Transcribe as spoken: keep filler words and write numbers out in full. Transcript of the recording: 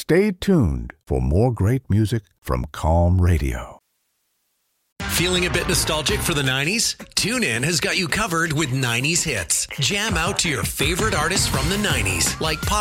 Stay tuned for more great music from Calm Radio. Feeling a bit nostalgic for the nineties? TuneIn has got you covered with nineties hits. Jam out to your favorite artists from the nineties, like Pop